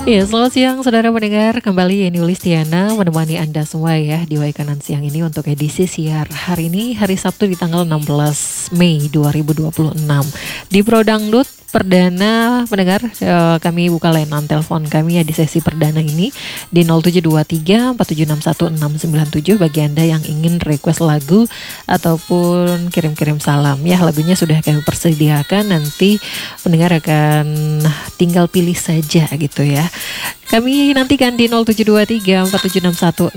Ya, selamat siang saudara pendengar. Kembali Yeni Listiana menemani Anda semua ya di Wai Kanan Siang ini untuk edisi siar hari ini, hari Sabtu di tanggal 16 Mei 2026. Di Prodangdut Perdana pendengar, kami buka layanan telepon kami ya di sesi perdana ini di 0723 4761 697 bagi Anda yang ingin request lagu ataupun kirim-kirim salam ya. Lagunya sudah kami persediakan, nanti pendengar akan tinggal pilih saja gitu ya. Kami nantikan di 0723 4761